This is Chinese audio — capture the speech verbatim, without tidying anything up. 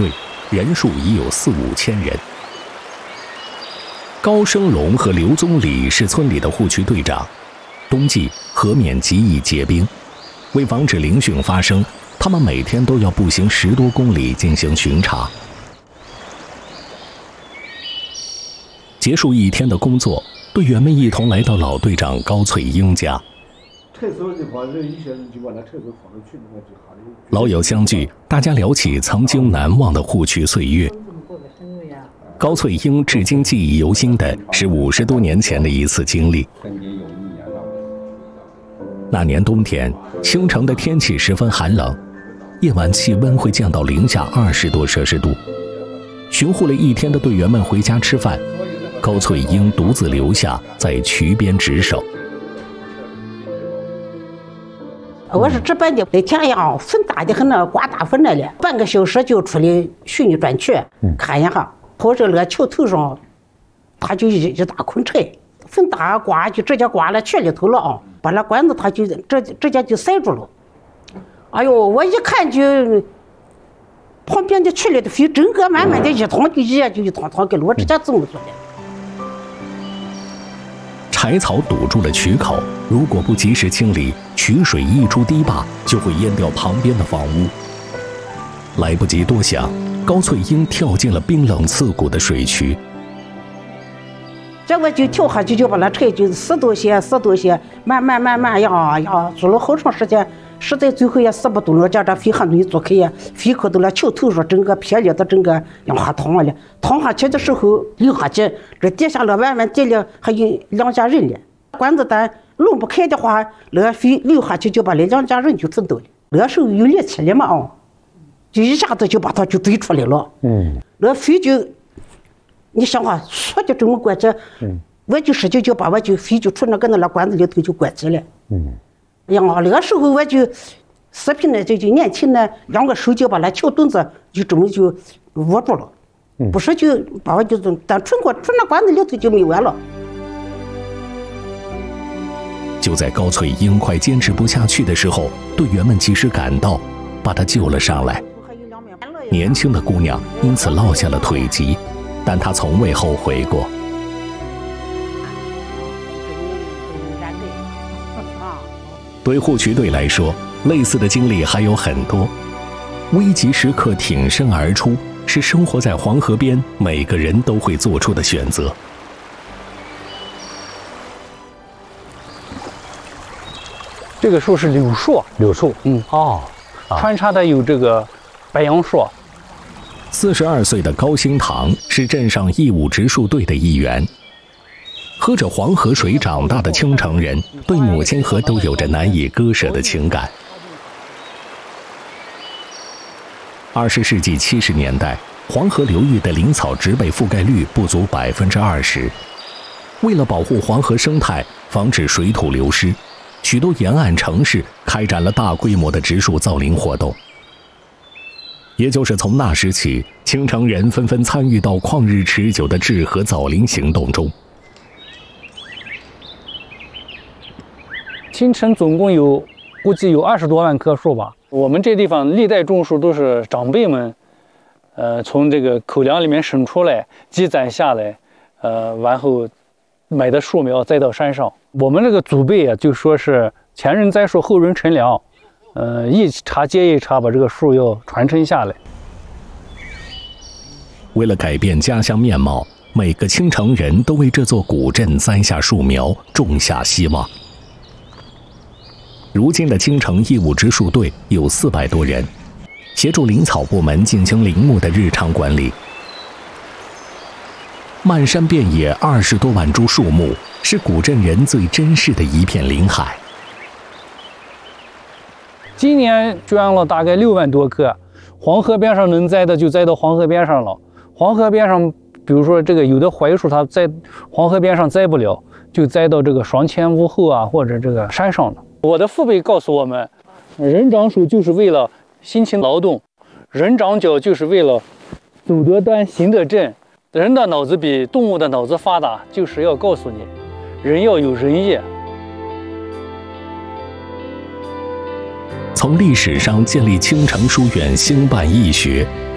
队，人数已有四五千人。高升龙和刘宗礼是村里的护渠队长。冬季河面极易结冰，为防止凌汛发生，他们每天都要步行十多公里进行巡查。结束一天的工作，队员们一同来到老队长高翠英家。老友相聚，大家聊起曾经难忘的护渠岁月。高翠英至今记忆犹新的是五十多年前的一次经历。那年冬天，青城的天气十分寒冷，夜晚气温会降到零下二十多摄氏度。巡护了一天的队员们回家吃饭，高翠英独自留下在渠边值守。 我是值班的，那天呀，风大的很呢，刮大风来了，半个小时就出来巡一转去，看一下，或者那个桥头上，他就一一大捆柴，风大刮就直接刮了渠里头了啊，把那管子他就直直接就塞住了。哎呦，我一看就，旁边的渠里的水整个慢慢的一趟就一就一趟趟给了我直接走出来。 柴草堵住了渠口，如果不及时清理，渠水溢出堤坝，就会淹掉旁边的房屋。来不及多想，高翠英跳进了冰冷刺骨的水渠。 这我就跳下去，就把那柴就撕多些，撕多些，慢慢慢慢呀呀，做了好长时间，实在最后也撕不动了，叫这飞汗堆做开呀，飞口到了桥头上，整个撇裂的整个让它淌了，淌下去的时候流下去，这底下了慢慢地里还有两家人了，管子单弄不开的话，那水流下去就把那两家人就冲到了，那时候有力气了嘛啊，就一下子就把他就追出来了，嗯，那水就。你想啊，说就这么关着，嗯，我就使劲就把我就飞就从那个那管子里头就关起来，嗯，哎呀，那个时候我就视频呢，就就年轻呢，两个手就把那桥墩子就这么就握住了，嗯，不是就把我就但冲过冲那管子里头就没完了。 就在高翠英快坚持不下去的时候，队员们及时赶到，把她救了上来。年轻的姑娘因此落下了腿疾。但他从未后悔过。对护渠队来说，类似的经历还有很多。危急时刻挺身而出，是生活在黄河边每个人都会做出的选择。 这个树是柳树， 柳树， 嗯，哦，穿插的有这个白杨树。 四十二岁的高兴堂是镇上义务植树队的一员。喝着黄河水长大的青城人，对母亲河都有着难以割舍的情感。二十世纪七十年代，黄河流域的林草植被覆盖率不足百分之二十。为了保护黄河生态，防止水土流失，许多沿岸城市开展了大规模的植树造林活动。也就是从那时起，青城人纷纷参与到旷日持久的治河造林行动中。 青城总共有估计有二十多万棵树吧。我们这地方历代种树都是长辈们，呃，从这个口粮里面省出来，积攒下来，呃，然后买的树苗栽到山上。我们这个祖辈啊，就说是前人栽树，后人乘凉。呃，一茬接一茬把这个树要传承下来。 为了改变家乡面貌，每个青城人都为这座古镇栽下树苗，种下希望。如今的青城义务植树队有四百多人，协助林草部门进行林木的日常管理。漫山遍野二十多万株树木，是古镇人最珍视的一片林海。 今年捐了大概六万多棵，黄河边上能栽的就栽到黄河边上了。黄河边上，比如说这个有的槐树，它在黄河边上栽不了，就栽到这个双前屋后啊，或者这个山上了。我的父辈告诉我们，人长手就是为了辛勤劳动，人长脚就是为了走得端、行得正。人的脑子比动物的脑子发达，就是要告诉你，人要有仁义。 从历史上建立青城书院兴办义学，